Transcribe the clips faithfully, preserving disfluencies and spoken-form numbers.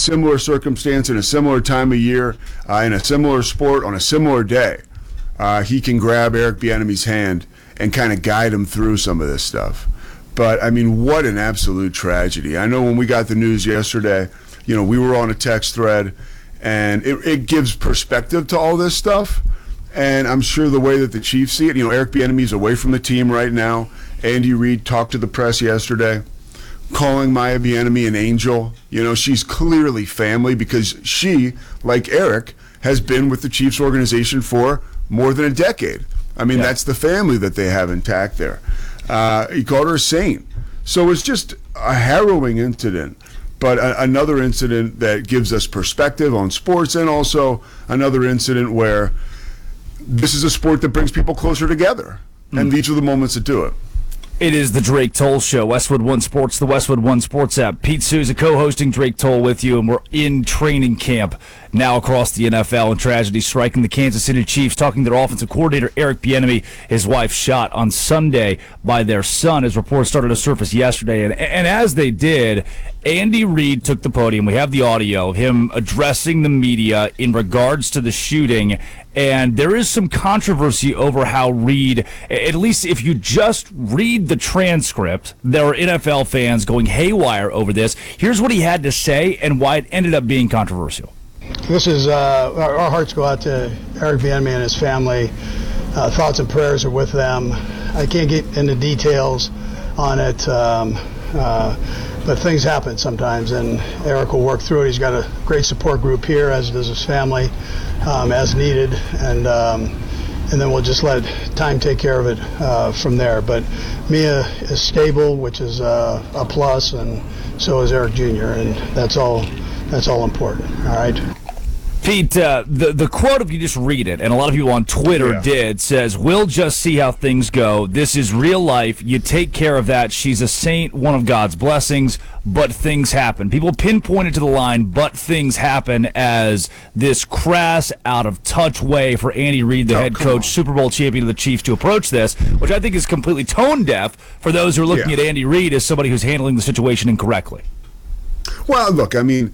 similar circumstance, in a similar time of year, uh, in a similar sport, on a similar day, uh, he can grab Eric Bieniemy's hand and kind of guide him through some of this stuff. But, I mean, what an absolute tragedy. I know when we got the news yesterday, you know, we were on a text thread, and it, it gives perspective to all this stuff. And I'm sure the way that the Chiefs see it, you know, Eric Bieniemy's away from the team right now. Andy Reid talked to the press yesterday, calling Maya Bieniemy an angel. You know, she's clearly family because she, like Eric, has been with the Chiefs organization for more than a decade. I mean, yeah. That's the family that they have intact there. Uh, he called her a saint. So it's just a harrowing incident, but a- another incident that gives us perspective on sports, and also another incident where this is a sport that brings people closer together, mm. and these are the moments that do it. It is the Drake Toll Show, Westwood One Sports, the Westwood One Sports app. Pete Souza co-hosting Drake Toll with you, and we're in training camp now across the N F L, and tragedy striking the Kansas City Chiefs, talking to their offensive coordinator, Eric Bieniemy. His wife shot on Sunday by their son, as reports started to surface yesterday. And, and as they did, Andy Reid took the podium. We have the audio of him addressing the media in regards to the shooting. And there is some controversy over how Reid, at least if you just read the transcript, there are N F L fans going haywire over this. Here's what he had to say and why it ended up being controversial. This is, uh, our, our hearts go out to Eric Bieniemy and his family. Uh, thoughts and prayers are with them. I can't get into details on it, um, uh, but things happen sometimes, and Eric will work through it. He's got a great support group here, as does his family, um, as needed, and um, and then we'll just let time take care of it uh, from there. But Mia is stable, which is uh, a plus, and so is Eric Junior, and that's all. That's all important. All right. Pete, uh, the, the quote, if you just read it, and a lot of people on Twitter yeah. did, says, "We'll just see how things go. This is real life. You take care of that. She's a saint, one of God's blessings, but things happen." People pinpointed to the line, "but things happen," as this crass, out-of-touch way for Andy Reid, the oh, head coach, on. Super Bowl champion of the Chiefs, to approach this, which I think is completely tone-deaf for those who are looking yeah. at Andy Reid as somebody who's handling the situation incorrectly. Well, look, I mean,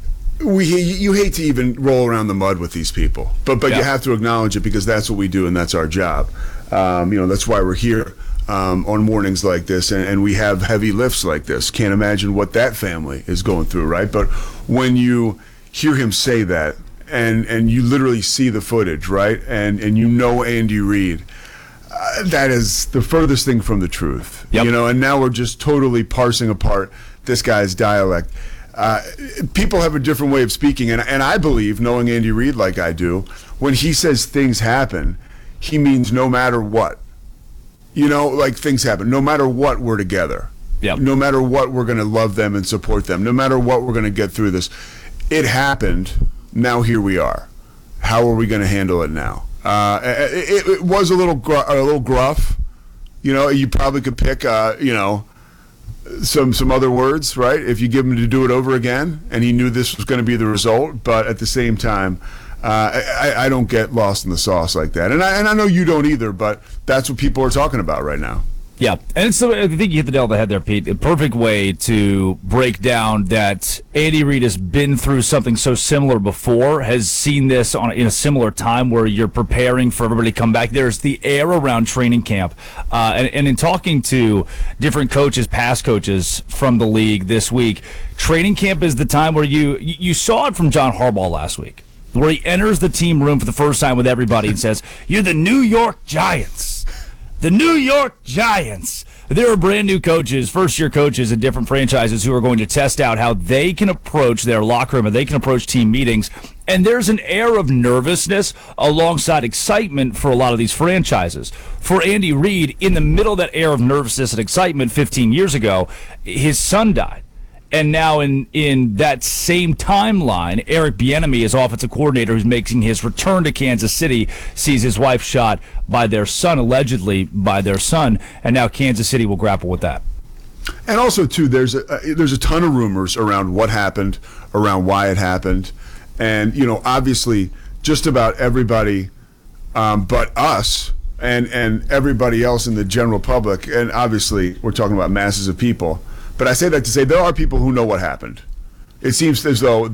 we you hate to even roll around the mud with these people, but but yeah. you have to acknowledge it because that's what we do and that's our job. Um, you know, that's why we're here um, on mornings like this, and, and we have heavy lifts like this. Can't imagine what that family is going through, right? But when you hear him say that, and and you literally see the footage, right, and and you know Andy Reid, uh, that is the furthest thing from the truth. Yep. You know, and now we're just totally parsing apart this guy's dialect. Uh, people have a different way of speaking, and, and I believe, knowing Andy Reid like I do, when he says things happen, he means no matter what. You know, like things happen. No matter what, we're together. Yep. No matter what, we're going to love them and support them. No matter what, we're going to get through this. It happened. Now here we are. How are we going to handle it now? Uh, it, it was a little gr- a little gruff. You know, you probably could pick, uh, you know, some some other words, right? If you give him to do it over again, and he knew this was going to be the result, but at the same time, uh, I, I don't get lost in the sauce like that, and I and I know you don't either. But that's what people are talking about right now. Yeah, and so I think you hit the nail on the head there, Pete. A perfect way to break down that Andy Reid has been through something so similar before, has seen this on in a similar time where you're preparing for everybody to come back. There's the air around training camp. Uh, and, and in talking to different coaches, past coaches from the league this week, training camp is the time where you you saw it from John Harbaugh last week, where he enters the team room for the first time with everybody and says, "You're the New York Giants. The New York Giants." There are brand new coaches, first-year coaches in different franchises who are going to test out how they can approach their locker room and they can approach team meetings. And there's an air of nervousness alongside excitement for a lot of these franchises. For Andy Reid, in the middle of that air of nervousness and excitement fifteen years ago, his son died. And now in, in that same timeline, Eric Bieniemy, his offensive coordinator, who's making his return to Kansas City, sees his wife shot by their son, allegedly by their son, and now Kansas City will grapple with that. And also, too, there's a uh, there's a ton of rumors around what happened, around why it happened, and you know, obviously, just about everybody, um, but us and and everybody else in the general public, and obviously, we're talking about masses of people. But I say that to say there are people who know what happened. It seems as though